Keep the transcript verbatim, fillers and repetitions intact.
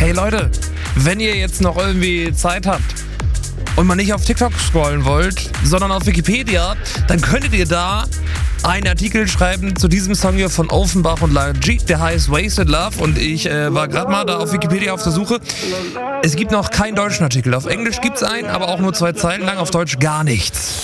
hey Leute, wenn ihr jetzt noch irgendwie Zeit habt und mal nicht auf TikTok scrollen wollt, sondern auf Wikipedia, dann könntet ihr da einen Artikel schreiben zu diesem Song hier von Offenbach und Lajit, der heißt Wasted Love, und ich äh, war gerade mal da auf Wikipedia auf der Suche. Es gibt noch keinen deutschen Artikel. Auf Englisch gibt's einen, aber auch nur zwei Zeilen lang, auf Deutsch gar nichts.